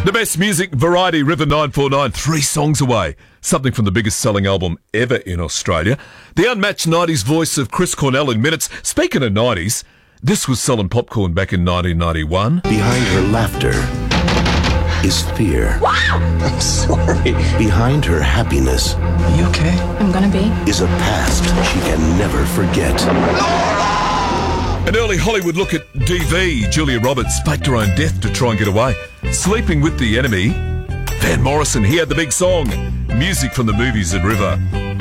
The best music, Variety, River 949, 3 songs away. Something from the biggest selling album ever in Australia. The unmatched 90s voice of Chris Cornell in minutes. Speaking of 90s, this was selling popcorn back in 1991. Behind her laughter is fear. Wow! I'm sorry. Behind her happiness Are you okay? I'm gonna be. is a past she can never forget. An early Hollywood look at DV. Julia Roberts faked her own death to try and get away. Sleeping with the Enemy. Van Morrison, he had the big song. Music from the movies at River.